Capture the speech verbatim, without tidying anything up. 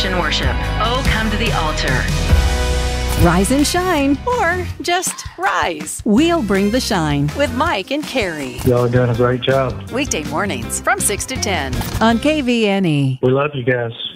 Christian worship. Oh, come to the altar. Rise and shine. Or just rise. We'll bring the shine. With Mike and Carrie. Y'all are doing a great job. Weekday mornings from six to ten. On K V N E. We love you guys.